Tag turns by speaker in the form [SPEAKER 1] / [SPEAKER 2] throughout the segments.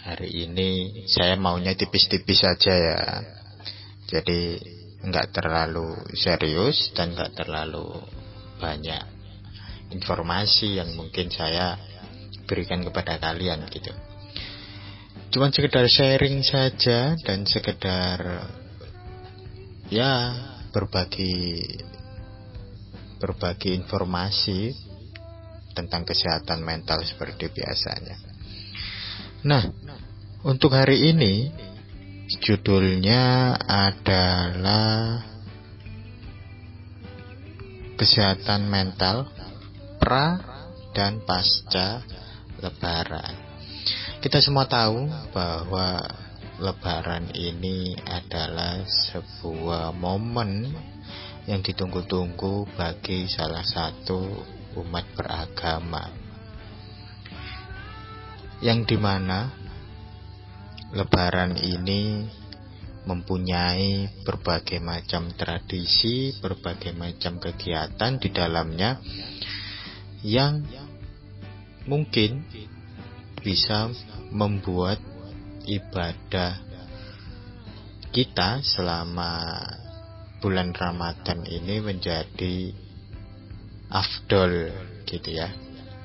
[SPEAKER 1] hari ini saya maunya tipis-tipis saja ya. Jadi nggak terlalu serius dan nggak terlalu banyak informasi yang mungkin saya berikan kepada kalian gitu. Cuman sekedar sharing saja dan sekedar ya berbagi informasi tentang kesehatan mental seperti biasanya. Nah, untuk hari ini judulnya adalah kesehatan mental pra dan pasca Lebaran. Kita semua tahu bahwa Lebaran ini adalah sebuah momen yang ditunggu-tunggu bagi salah satu umat beragama, yang dimana Lebaran ini mempunyai berbagai macam tradisi, berbagai macam kegiatan di dalamnya yang mungkin bisa membuat ibadah kita selama bulan Ramadan ini menjadi afdol gitu ya.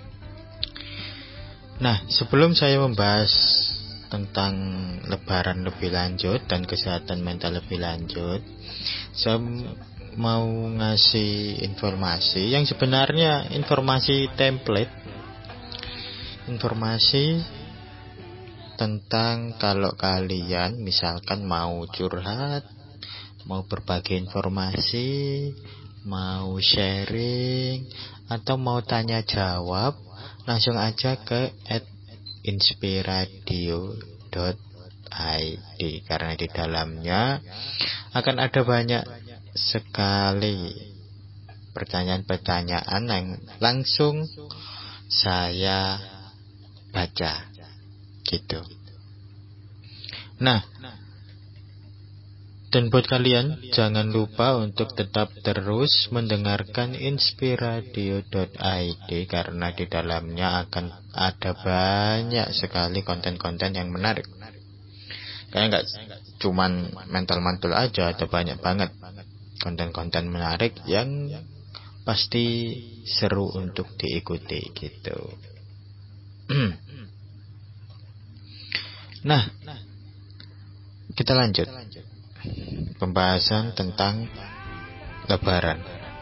[SPEAKER 1] Nah, sebelum saya membahas tentang Lebaran lebih lanjut dan kesehatan mental lebih lanjut, saya mau ngasih informasi yang sebenarnya informasi template, informasi tentang kalau kalian misalkan mau curhat, mau berbagi informasi, mau sharing, atau mau tanya jawab, langsung aja ke @inspiradio.id, karena di dalamnya akan ada banyak sekali pertanyaan-pertanyaan yang langsung saya baca gitu. Nah, dan buat kalian jangan lupa untuk tetap terus mendengarkan inspiradio.id, karena di dalamnya akan ada banyak sekali konten-konten yang menarik. Karena nggak cuman mental mantul aja, ada banyak banget konten-konten menarik yang pasti seru untuk diikuti gitu. Nah, kita lanjut pembahasan tentang Lebaran.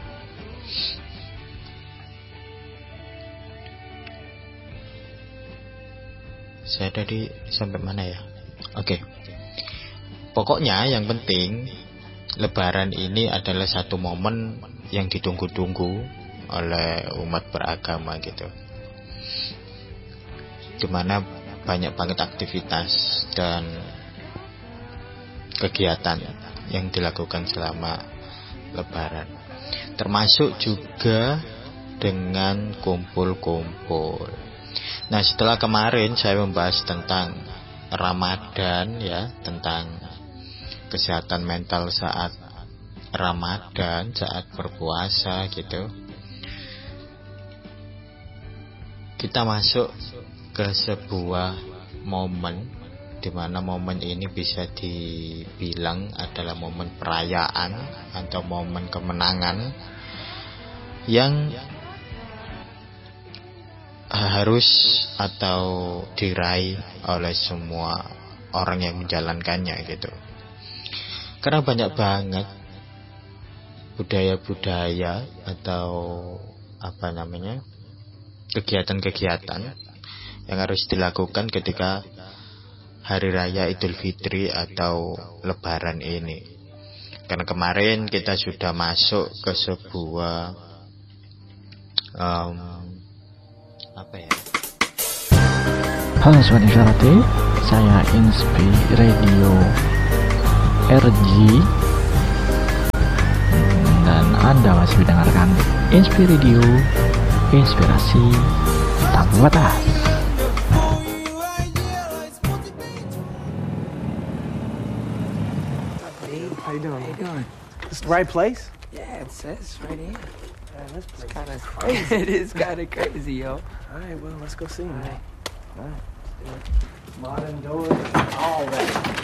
[SPEAKER 1] Saya tadi sampai mana ya? Oke. Pokoknya yang penting Lebaran ini adalah satu momen yang ditunggu-tunggu oleh umat beragama gitu. Dimana banyak banget aktivitas dan kegiatan yang dilakukan selama Lebaran, termasuk juga dengan kumpul-kumpul. Nah, setelah kemarin saya membahas tentang Ramadan ya, tentang kesehatan mental saat Ramadan, saat berpuasa gitu, kita masuk ke sebuah momen di mana momen ini bisa dibilang adalah momen perayaan atau momen kemenangan yang harus atau diraih oleh semua orang yang menjalankannya gitu. Karena banyak banget budaya-budaya atau kegiatan-kegiatan yang harus dilakukan ketika Hari Raya Idul Fitri atau Lebaran ini. Karena kemarin kita sudah masuk ke sebuah
[SPEAKER 2] Halo Sobat Inspirati, saya Inspi Radio RG dan Anda masih mendengarkan Inspi Radio, inspirasi tanpa batas.
[SPEAKER 3] How you doing? This the right place?
[SPEAKER 4] Yeah, it says right here.
[SPEAKER 3] Man, this place
[SPEAKER 4] Kind
[SPEAKER 3] is
[SPEAKER 4] of
[SPEAKER 3] crazy.
[SPEAKER 4] It is kind of crazy, yo.
[SPEAKER 3] All right, well, let's go see him.
[SPEAKER 4] All right.
[SPEAKER 3] All right. Modern doors, all that.